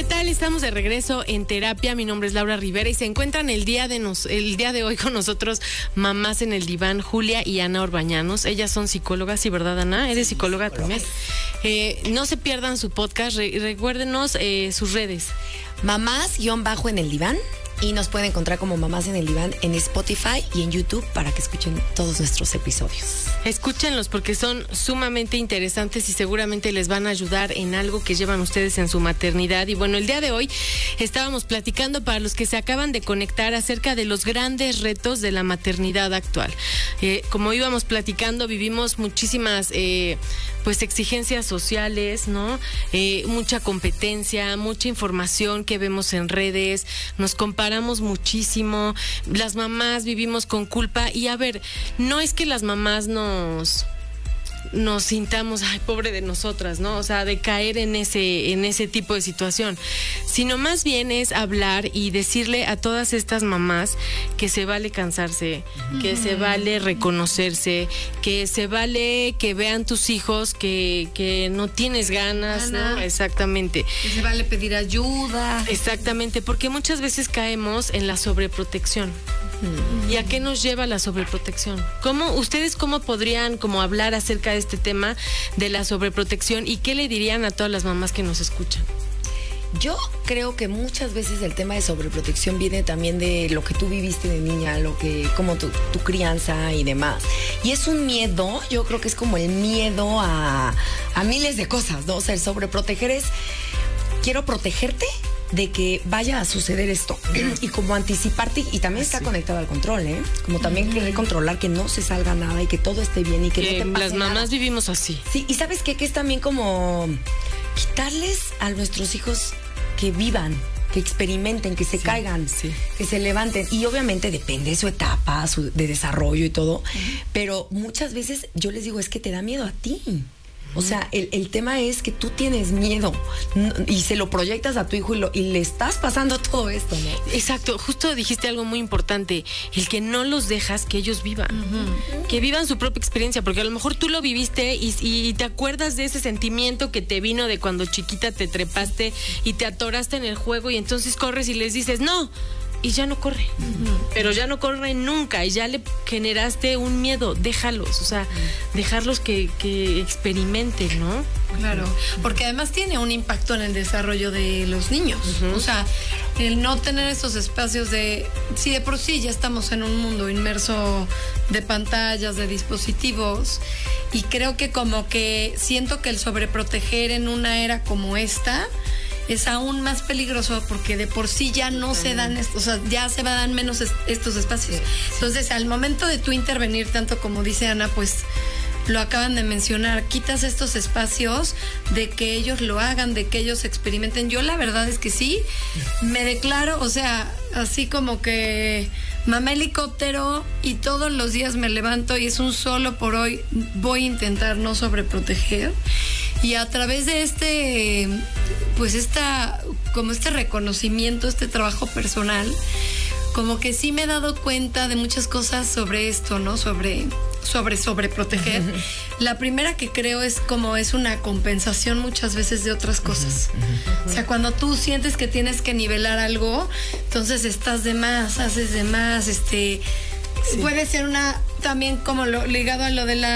¿Qué tal? Estamos de regreso en terapia. Mi nombre es Laura Rivera y se encuentran el día de hoy con nosotros mamás en el diván, Julia y Ana Orbañanos. Ellas son psicólogas, ¿sí, verdad, Ana? ¿Eres psicóloga también? No se pierdan su podcast, recuérdenos sus redes. Mamás-en el diván. Y nos pueden encontrar como Mamás en el Diván en Spotify y en YouTube para que escuchen todos nuestros episodios. Escúchenlos porque son sumamente interesantes y seguramente les van a ayudar en algo que llevan ustedes en su maternidad. Y bueno, el día de hoy estábamos platicando para los que se acaban de conectar acerca de los grandes retos de la maternidad actual. Como íbamos platicando, vivimos muchísimas pues exigencias sociales, ¿no? Mucha competencia, mucha información que vemos en redes, nos comparamos muchísimo, las mamás vivimos con culpa y a ver, no es que las mamás nos sintamos, ay, pobre de nosotras, ¿no? O sea, de caer en ese tipo de situación, sino más bien es hablar y decirle a todas estas mamás que se vale cansarse, que se vale reconocerse, que se vale que vean tus hijos que no tienes ganas, ¿no? Exactamente. Que se vale pedir ayuda. Exactamente, porque muchas veces caemos en la sobreprotección. ¿Y a qué nos lleva la sobreprotección? ¿Ustedes cómo podrían hablar acerca de este tema de la sobreprotección y qué le dirían a todas las mamás que nos escuchan? Yo creo que muchas veces el tema de sobreprotección viene también de lo que tú viviste de niña, como tu crianza y demás. Y es un miedo, yo creo que es como el miedo a miles de cosas, ¿no? O sea, el sobreproteger es, quiero protegerte de que vaya a suceder esto y como anticiparte, y también está conectado al control, como también querer controlar que no se salga nada y que todo esté bien y que no te pase las mamás nada. Vivimos así. Sí, y ¿sabes qué? Que es también como quitarles a nuestros hijos que vivan, que experimenten, que se caigan, que se levanten. Y obviamente depende de su etapa, de desarrollo y todo, pero muchas veces yo les digo, es que te da miedo a ti. O sea, el tema es que tú tienes miedo y se lo proyectas a tu hijo y le estás pasando todo esto, ¿no? Exacto, justo dijiste algo muy importante, el que no los dejas que ellos vivan, que vivan su propia experiencia, porque a lo mejor tú lo viviste y te acuerdas de ese sentimiento que te vino de cuando chiquita te trepaste y te atoraste en el juego y entonces corres y les dices, no, y ya no corre, pero ya no corre nunca y ya le generaste un miedo, déjalos, o sea, dejarlos que experimenten, ¿no? Claro, porque además tiene un impacto en el desarrollo de los niños, o sea, el no tener esos espacios si de por sí ya estamos en un mundo inmerso de pantallas, de dispositivos, y creo que como que siento que el sobreproteger en una era como esta es aún más peligroso porque de por sí ya no se dan, o sea, ya se dan menos estos espacios. Entonces, al momento de tú intervenir tanto como dice Ana, pues lo acaban de mencionar, quitas estos espacios de que ellos lo hagan, de que ellos experimenten. Yo la verdad es que sí, me declaro, o sea, así como que mamá helicóptero y todos los días me levanto y es un solo por hoy, voy a intentar no sobreproteger. Y a través de este reconocimiento, este trabajo personal, como que sí me he dado cuenta de muchas cosas sobre esto, ¿no? Sobreproteger. La primera que creo es una compensación muchas veces de otras cosas. O sea, cuando tú sientes que tienes que nivelar algo, entonces estás de más, haces de más, puede ser también como ligado a lo de la